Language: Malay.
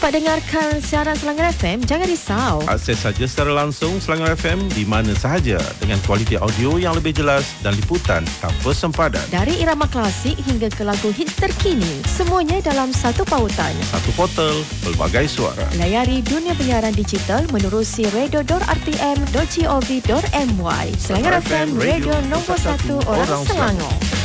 dapat dengarkan siaran Selangor FM, jangan risau. Akses saja secara langsung Selangor FM di mana sahaja dengan kualiti audio yang lebih jelas dan liputan tanpa sempadan. Dari irama klasik hingga ke lagu hits terkini, semuanya dalam satu pautan. Satu portal, pelbagai suara. Layari dunia penyiaran digital menerusi radio.rtm.gov.my. Selangor FM, radio nombor 1 orang Selangor.